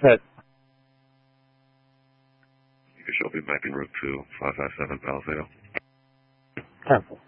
Hit. You should be back in route 2, 557 Palisado. Cancel.